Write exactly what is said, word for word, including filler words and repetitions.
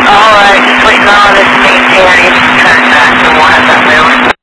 Alright, just waiting on this maintainer to turn back to one of them.